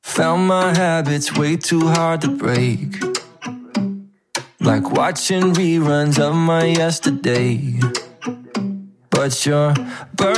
Found my habits way too hard to break, like watching reruns of my yesterday. But your